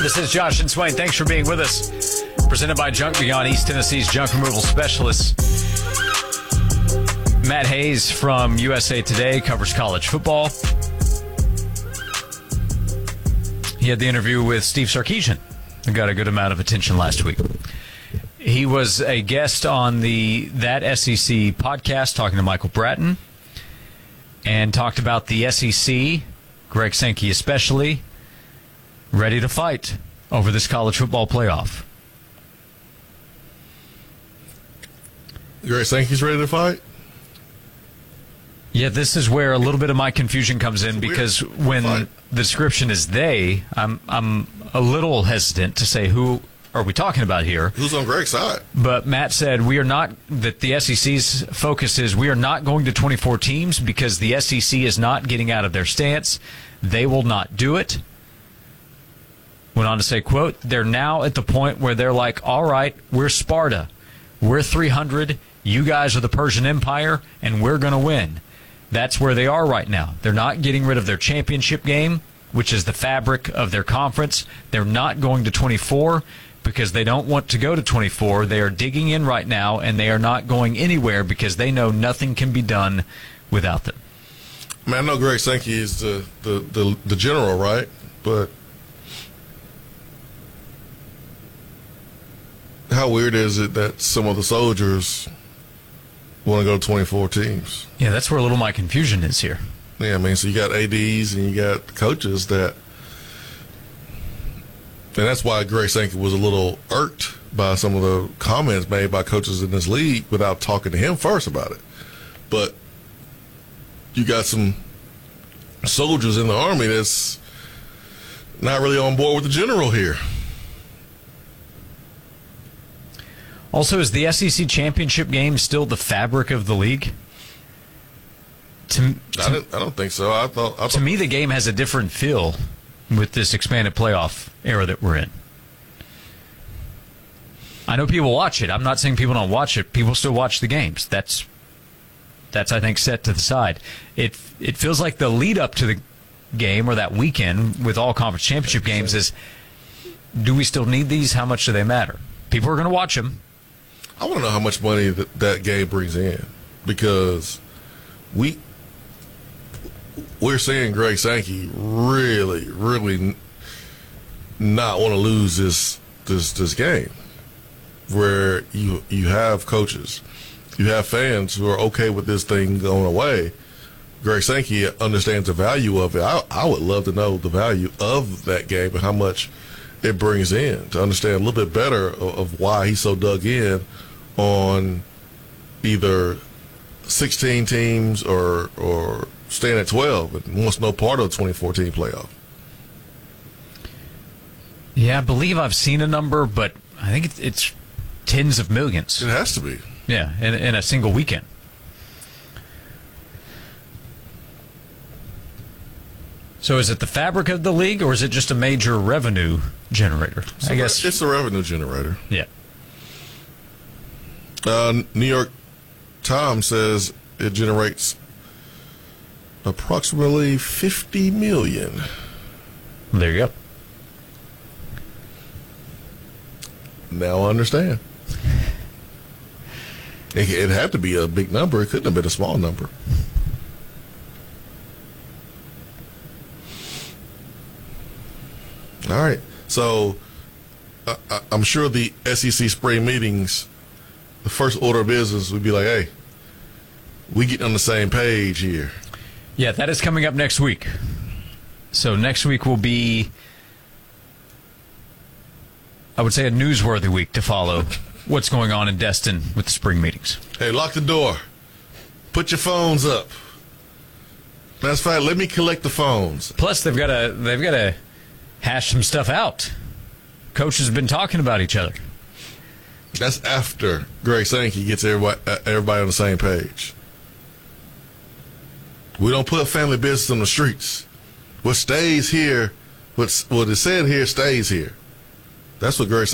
This is Josh and Swain. Thanks for being with us. Presented by Junk Beyond, East Tennessee's junk removal specialists. Matt Hayes from USA Today covers college football. He had the interview with Steve Sarkisian and got a good amount of attention last week. He was a guest on That SEC podcast talking to Michael Bratton and talked about the SEC, Greg Sankey especially, ready to fight over this college football playoff. Greg Sankey's ready to fight? Yeah, this is where a little bit of my confusion comes in, because when the description is they, I'm a little hesitant to say who are we talking about here. Who's on Greg's side? But Matt said that the SEC's focus is we are not going to 24 teams because the SEC is not getting out of their stance. They will not do it. Went on to say, quote, they're now at the point where they're like, all right, we're Sparta. We're 300. You guys are the Persian Empire, and we're going to win. That's where they are right now. They're not getting rid of their championship game, which is the fabric of their conference. They're not going to 24 because they don't want to go to 24. They are digging in right now, and they are not going anywhere because they know nothing can be done without them. I mean, I know Greg Sankey is the general, right? But how weird is it that some of the soldiers want to go to 24 teams? Yeah, that's where a little of my confusion is here. Yeah, I mean, so you got ADs and you got coaches that, and that's why Greg Sankey was a little irked by some of the comments made by coaches in this league without talking to him first about it. But you got some soldiers in the Army that's not really on board with the general here. Also, is the SEC championship game still the fabric of the league? I don't think so. I thought to me, the game has a different feel with this expanded playoff era that we're in. I know people watch it. I'm not saying people don't watch it. People still watch the games. That's I think, set to the side. It feels like the lead up to the game or that weekend with all conference championship games is, do we still need these? How much do they matter? People are going to watch them. I want to know how much money that game brings in, because we're seeing Greg Sankey really, really not want to lose this game, where you have coaches, you have fans who are okay with this thing going away. Greg Sankey understands the value of it. I would love to know the value of that game and how much it brings in, to understand a little bit better of why he's so dug in on either 16 teams or staying at 12 and wants no part of the 2014 playoff. Yeah, I believe I've seen a number, but I think it's tens of millions. It has to be. Yeah, in a single weekend. So is it the fabric of the league, or is it just a major revenue generator? I guess it's a revenue generator. Yeah. New York Times says it generates approximately $50 million. There you go. Now I understand. It had to be a big number. It couldn't have been a small number. All right. So I'm sure the SEC spring meetings, the first order of business would be like, hey, we get on the same page here. Yeah, that is coming up next week. So next week will be, I would say, a newsworthy week to follow what's going on in Destin with the spring meetings. Hey, lock the door. Put your phones up. That's fine. Let me collect the phones. Plus, they've got to hash some stuff out. Coaches have been talking about each other. That's after Greg Sankey gets everybody on the same page. We don't put family business on the streets. What stays here, what is said here stays here. That's what Greg